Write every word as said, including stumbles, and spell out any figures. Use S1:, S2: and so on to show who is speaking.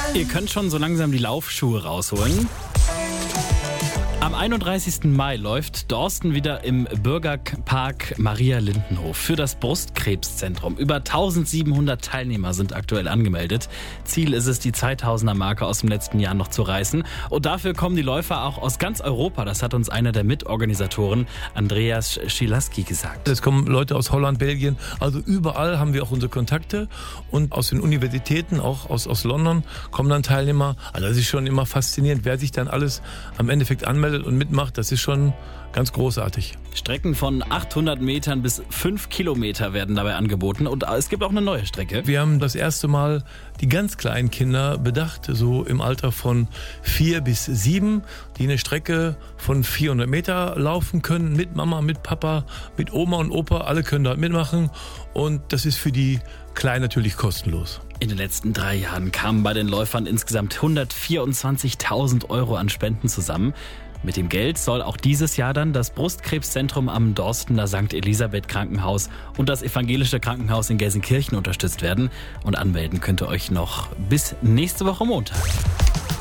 S1: Ihr könnt schon so langsam die Laufschuhe rausholen. Am einunddreißigsten Mai läuft Dorsten wieder im Bürgerpark Maria Lindenhof für das Brustkrebszentrum. Über eintausendsiebenhundert Teilnehmer sind aktuell angemeldet. Ziel ist es, die zweitausender-Marke aus dem letzten Jahr noch zu reißen. Und dafür kommen die Läufer auch aus ganz Europa. Das hat uns einer der Mitorganisatoren, Andreas Schilaski, gesagt.
S2: Es kommen Leute aus Holland, Belgien, also überall haben wir auch unsere Kontakte. Und aus den Universitäten, auch aus, aus London, kommen dann Teilnehmer. Also das ist schon immer faszinierend, wer sich dann alles am Endeffekt anmeldet und mitmacht, das ist schon ganz großartig.
S1: Strecken von achthundert Metern bis fünf Kilometer werden dabei angeboten und es gibt auch eine neue Strecke.
S2: Wir haben das erste Mal die ganz kleinen Kinder bedacht, so im Alter von vier bis sieben, die eine Strecke von vierhundert Meter laufen können, mit Mama, mit Papa, mit Oma und Opa, alle können da mitmachen und das ist für die Kleinen natürlich kostenlos.
S1: In den letzten drei Jahren kamen bei den Läufern insgesamt hundertvierundzwanzigtausend Euro an Spenden zusammen. Mit dem Geld soll auch dieses Jahr dann das Brustkrebszentrum am Dorstener Sankt Elisabeth Krankenhaus und das evangelische Krankenhaus in Gelsenkirchen unterstützt werden. Und anmelden könnt ihr euch noch bis nächste Woche Montag.